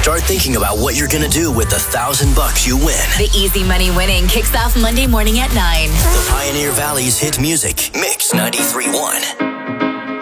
Start thinking about what you're going to do with the $1,000 you win. The Easy Money winning kicks off Monday morning at 9. The Pioneer Valley's hit music, Mix 93.1.